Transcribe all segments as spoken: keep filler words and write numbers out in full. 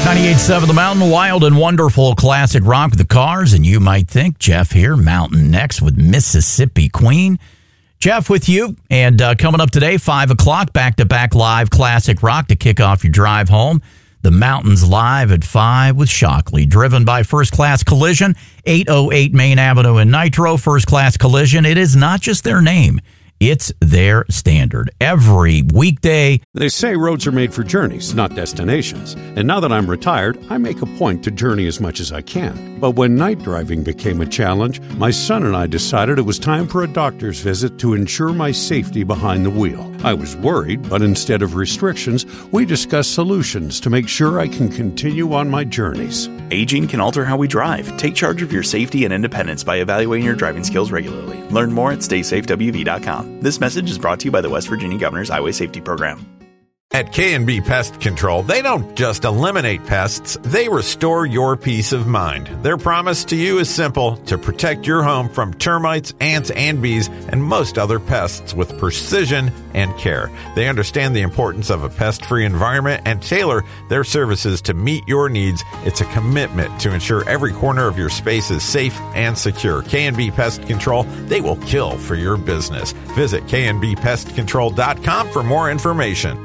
ninety-eight point seven The Mountain, wild and wonderful classic rock with the Cars. And you might think, Jeff here, Mountain next with Mississippi Queen. Jeff with you. And uh, coming up today, five o'clock, back-to-back live classic rock to kick off your drive home. The Mountains live at five with Shockley. Driven by First Class Collision, eight oh eight Main Avenue in Nitro. First Class Collision, it is not just their name. It's their standard. Every weekday. They say roads are made for journeys, not destinations. And now that I'm retired, I make a point to journey as much as I can. But when night driving became a challenge, my son and I decided it was time for a doctor's visit to ensure my safety behind the wheel. I was worried, but instead of restrictions, we discussed solutions to make sure I can continue on my journeys. Aging can alter how we drive. Take charge of your safety and independence by evaluating your driving skills regularly. Learn more at stay safe w v dot com. This message is brought to you by the West Virginia Governor's Highway Safety Program. At K and B Pest Control, they don't just eliminate pests, they restore your peace of mind. Their promise to you is simple: to protect your home from termites, ants, and bees, and most other pests with precision and care. They understand the importance of a pest-free environment and tailor their services to meet your needs. It's a commitment to ensure every corner of your space is safe and secure. K and B Pest Control, they will kill for your business. Visit k and b pest control dot com for more information.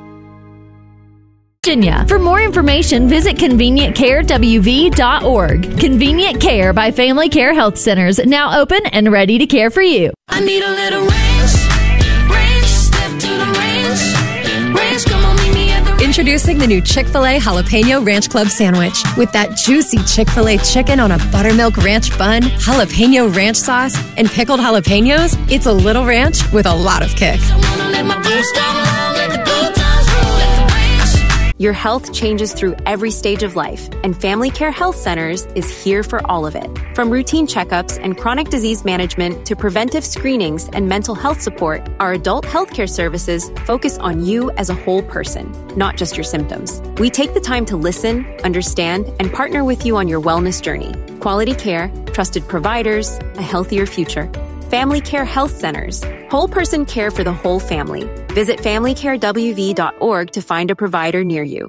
Virginia. For more information, visit convenient care w v dot org. Convenient Care by Family Care Health Centers, now open and ready to care for you. I need a little ranch, ranch, step to the ranch, ranch, come on, meet me at the ranch. Introducing the new Chick-fil-A Jalapeno Ranch Club Sandwich. With that juicy Chick-fil-A chicken on a buttermilk ranch bun, jalapeno ranch sauce, and pickled jalapenos, it's a little ranch with a lot of kick. I wanna let my boots down low, let the good times roll at the ranch. Your health changes through every stage of life, and Family Care Health Centers is here for all of it. From routine checkups and chronic disease management to preventive screenings and mental health support, our adult healthcare services focus on you as a whole person, not just your symptoms. We take the time to listen, understand, and partner with you on your wellness journey. Quality care, trusted providers, a healthier future. Family Care Health Centers. Whole person care for the whole family. Visit family care w v dot org to find a provider near you.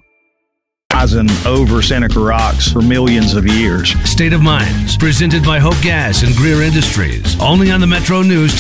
Over Seneca Rocks for millions of years. State of Mind, presented by Hope Gas and Greer Industries. Only on the Metro News